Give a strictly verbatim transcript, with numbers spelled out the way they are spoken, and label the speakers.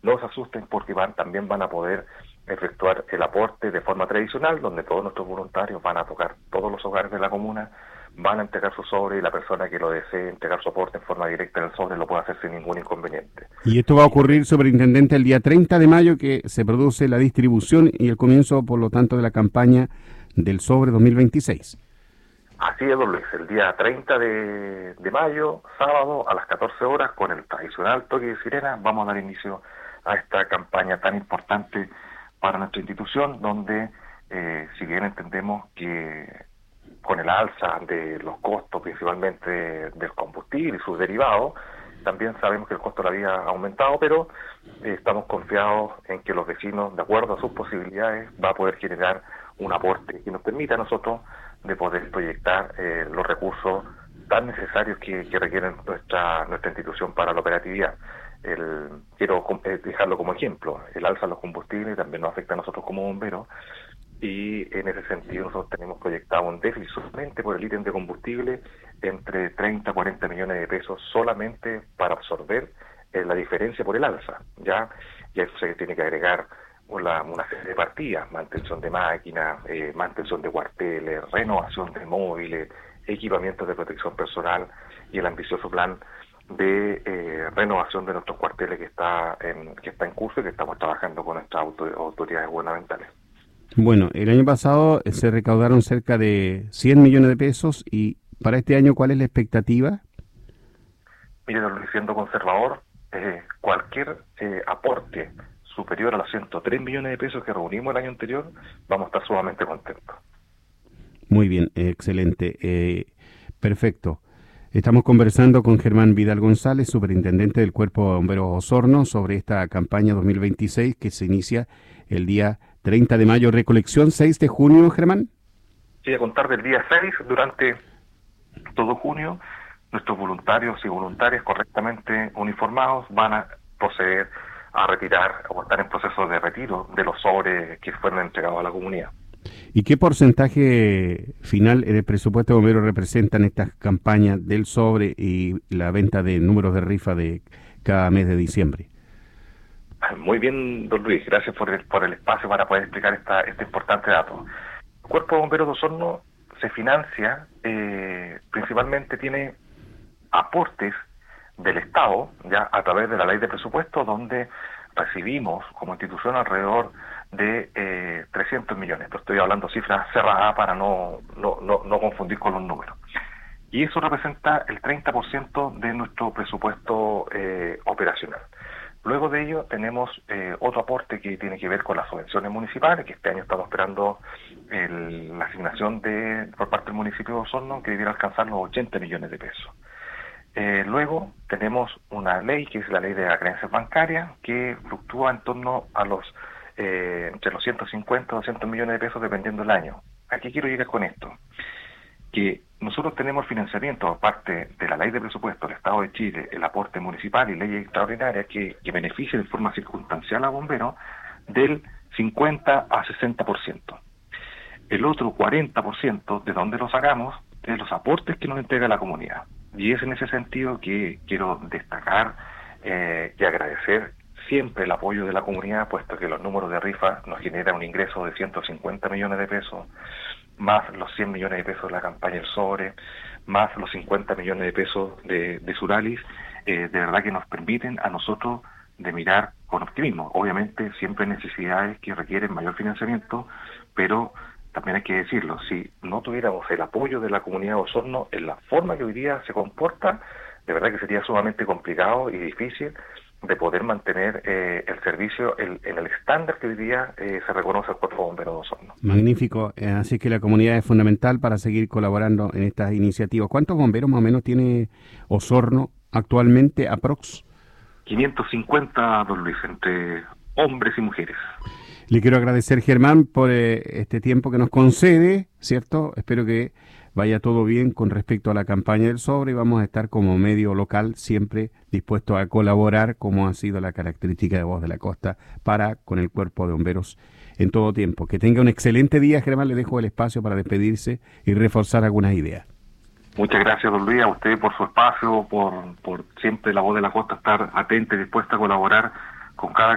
Speaker 1: no se asusten porque van también van a poder efectuar el aporte de forma tradicional, donde todos nuestros voluntarios van a tocar todos los hogares de la comuna, van a entregar su sobre y la persona que lo desee entregar su aporte en forma directa en el sobre lo puede hacer sin ningún inconveniente.
Speaker 2: Y esto va a ocurrir, superintendente, el día treinta de mayo, que se produce la distribución y el comienzo, por lo tanto, de la campaña del sobre dos mil veintiséis.
Speaker 1: Así es, don Luis, el día treinta de, de mayo, sábado, a las catorce horas, con el tradicional toque de sirena, vamos a dar inicio a esta campaña tan importante para nuestra institución, donde, eh, si bien entendemos que con el alza de los costos, principalmente de, del combustible y sus derivados, también sabemos que el costo de la vida ha aumentado, pero eh, estamos confiados en que los vecinos, de acuerdo a sus posibilidades, va a poder generar un aporte que nos permita a nosotros de poder proyectar eh, los recursos tan necesarios que, que requiere nuestra nuestra institución para la operatividad. El, quiero eh, dejarlo como ejemplo, el alza de los combustibles también nos afecta a nosotros como bomberos, y en ese sentido nosotros tenemos proyectado un déficit solamente por el ítem de combustible entre treinta a cuarenta millones de pesos solamente para absorber eh, la diferencia por el alza, ya, y a eso se tiene que agregar una, una serie de partidas, mantención de máquinas, eh, mantención de cuarteles, renovación de móviles, equipamientos de protección personal y el ambicioso plan de eh, renovación de nuestros cuarteles que está en que está en curso y que estamos trabajando con nuestras auto, autoridades gubernamentales.
Speaker 2: Bueno, el año pasado se recaudaron cerca de cien millones de pesos y para este año, ¿cuál es la expectativa?
Speaker 1: Mire, don Luis, siendo conservador, eh, cualquier eh, aporte superior a los ciento tres millones de pesos que reunimos el año anterior, vamos a estar sumamente contentos.
Speaker 2: Muy bien, excelente, eh, perfecto. Estamos conversando con Germán Vidal González, superintendente del Cuerpo de Bomberos Osorno, sobre esta campaña dos mil veintiséis que se inicia el día treinta de mayo, recolección seis de junio, Germán.
Speaker 1: Sí, a contar del día seis, durante todo junio, nuestros voluntarios y voluntarias correctamente uniformados van a proceder a retirar o estar en proceso de retiro de los sobres que fueron entregados a la comunidad.
Speaker 2: ¿Y qué porcentaje final en el presupuesto de bomberos representan estas campañas del sobre y la venta de números de rifa de cada mes de diciembre?
Speaker 1: Muy bien, don Luis, gracias por el, por el espacio para poder explicar esta, este importante dato. El Cuerpo de Bomberos de Osorno se financia, eh, principalmente tiene aportes del Estado, ya a través de la ley de presupuesto, donde recibimos como institución alrededor de eh, trescientos millones. Esto estoy hablando cifras cerradas para no, no, no, no confundir con los números. Y eso representa el treinta por ciento de nuestro presupuesto eh, operacional. Luego de ello tenemos eh, otro aporte que tiene que ver con las subvenciones municipales, que este año estamos esperando el, la asignación de por parte del municipio de Osorno, que debiera alcanzar los ochenta millones de pesos. Eh, luego tenemos una ley, que es la ley de las creencias bancarias, que fluctúa en torno a los eh, entre los ciento cincuenta y doscientos millones de pesos dependiendo del año. ¿A qué quiero llegar con esto? Que nosotros tenemos financiamiento, aparte de la ley de presupuesto del Estado de Chile, el aporte municipal y leyes extraordinarias que, que benefician de forma circunstancial a bomberos, del cincuenta a sesenta por ciento. El otro cuarenta por ciento, de donde lo sacamos, de los aportes que nos entrega la comunidad. Y es en ese sentido que quiero destacar eh, y agradecer siempre el apoyo de la comunidad, puesto que los números de rifa nos generan un ingreso de ciento cincuenta millones de pesos, más los cien millones de pesos de la campaña del sobre, más los cincuenta millones de pesos de, de Suralis, eh, de verdad que nos permiten a nosotros de mirar con optimismo. Obviamente siempre hay necesidades que requieren mayor financiamiento, pero también hay que decirlo, si no tuviéramos el apoyo de la comunidad de Osorno en la forma que hoy día se comporta, de verdad que sería sumamente complicado y difícil de poder mantener eh, el servicio el, en el estándar que hoy día eh, se reconoce al Cuerpo de Bomberos de Osorno.
Speaker 2: Magnífico, eh, así que la comunidad es fundamental para seguir colaborando en estas iniciativas. ¿Cuántos bomberos más o menos tiene Osorno actualmente, aprox?
Speaker 1: quinientos cincuenta, don Luis, entre hombres y mujeres.
Speaker 2: Le quiero agradecer, Germán, por eh, este tiempo que nos concede, ¿cierto? Espero que vaya todo bien con respecto a la campaña del sobre y vamos a estar como medio local siempre dispuestos a colaborar, como ha sido la característica de Voz de la Costa, para con el Cuerpo de Bomberos en todo tiempo. Que tenga un excelente día, Germán, le dejo el espacio para despedirse y reforzar algunas ideas.
Speaker 1: Muchas gracias, don Luis, a usted por su espacio, por, por siempre la Voz de la Costa estar atenta y dispuesta a colaborar con cada